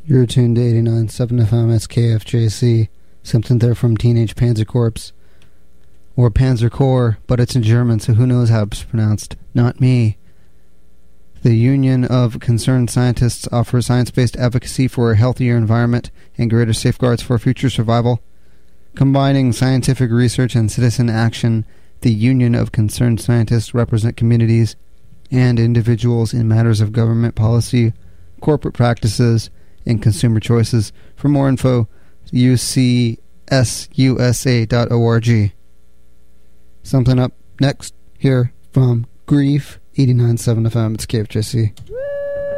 You're tuned to 89.7 FM SKFJC. Something there from Teenage Panzer Corps. Or Panzer Corps, but it's in German, so who knows how it's pronounced? Not me. The Union of Concerned Scientists offers science-based advocacy for a healthier environment and greater safeguards for future survival. Combining scientific research and citizen action, the Union of Concerned Scientists represent communities and individuals in matters of government policy, corporate practices, and consumer choices. For more info, ucsusa.org. Something up next here from Grief, 89.7 FM. It's KFJC.